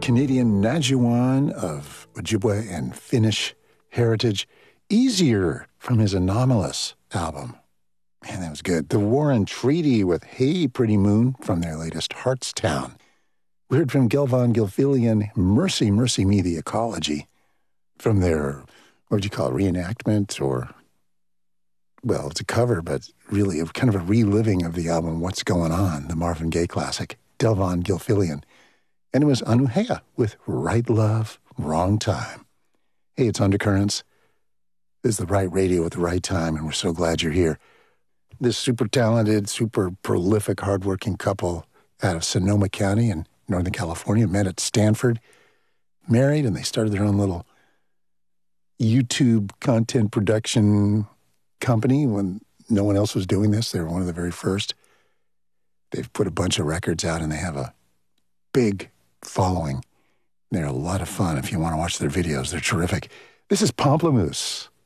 Canadian Najuan of Ojibwe and Finnish heritage. Easier from his Anomalous album. Man, that was good. The Warren Treaty with Hey Pretty Moon from their latest Heartstown. We heard from Gelvan Gilfillian, Mercy, Mercy Me, the Ecology, from their, what would you call it, reenactment or, well, it's a cover, but really kind of a reliving of the album What's Going On, the Marvin Gaye classic, Gelvan Gilfillian. And it was Anuhea with Right Love, Wrong Time. Hey, it's Undercurrents. This is the right radio at the right time, and we're so glad you're here. This super talented, super prolific, hardworking couple out of Sonoma County in Northern California met at Stanford, married, and they started their own little YouTube content production company when no one else was doing this. They were one of the very first. They've put a bunch of records out, and they have a big following. They're a lot of fun. If you want to watch their videos, they're terrific. This is Pomplamoose